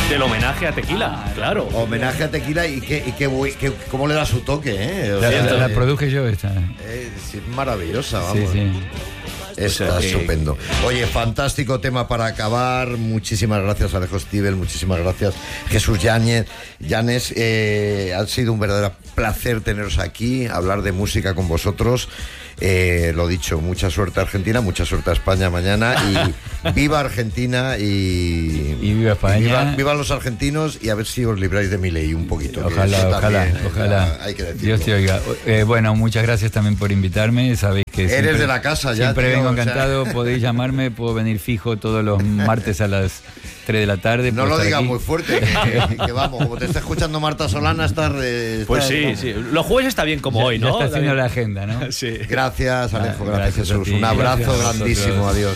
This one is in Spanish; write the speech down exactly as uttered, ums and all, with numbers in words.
Del homenaje a Tequila, claro. Homenaje a Tequila y que, y que, que cómo le da su toque, ¿eh? O La, sea, la, la eh, produje yo esta. eh, sí, maravillosa, vamos. Sí, sí. Está O sea que- estupendo. Oye, fantástico tema para acabar. Muchísimas gracias, Alejo Stivel. Muchísimas gracias, Jesús Yáñez. Llanes, eh, ha sido un verdadero placer teneros aquí, hablar de música con vosotros. Eh, lo dicho, mucha suerte a Argentina, mucha suerte a España mañana. Y viva Argentina y, Y viva España. y viva, vivan los argentinos y a ver si os libráis de Milei un poquito. que Ojalá, eso ojalá, también, eh, ojalá. hay que decirlo. Dios te oiga. Eh, bueno, muchas gracias también por invitarme. Sabéis que Eres siempre, de la casa ya, Siempre tío, vengo o sea. encantado. Podéis llamarme, puedo venir fijo todos los martes a las tres de la tarde. No puedo lo estar digas aquí. muy fuerte, que, que- que vamos, como te está escuchando Marta Solana, estás... eh, Pues estás- sí, sí. Los jueves está bien como Ya- hoy, ya ¿no? está haciendo David? la agenda, ¿no? Sí. Gracias, Alejo, Gracias gracias, a Jesús. ti, Un abrazo gracias a grandísimo, vosotros. adiós.